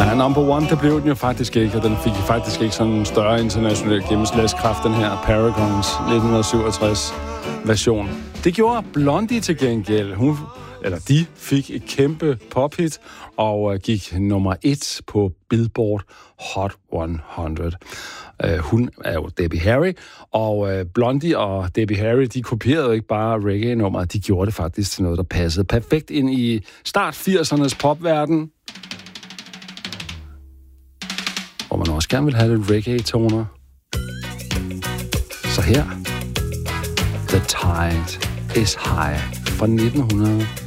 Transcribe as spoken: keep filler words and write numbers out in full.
Ja, number one, der blev den jo faktisk ikke, og den fik faktisk ikke sådan en større international gennemslagskraft, den her Paragons nitten syvogtres version. Det gjorde Blondie til gengæld. Hun, eller de fik et kæmpe pophit og gik nummer et på Billboard Hot hundrede. Uh, hun er jo Debbie Harry, og uh, Blondie og Debbie Harry, de kopierede jo ikke bare reggae-nummer, de gjorde det faktisk til noget, der passede perfekt ind i start firsernes popverden, hvor man også gerne vil have lidt reggae-toner. Så her, The Tide is High fra nitten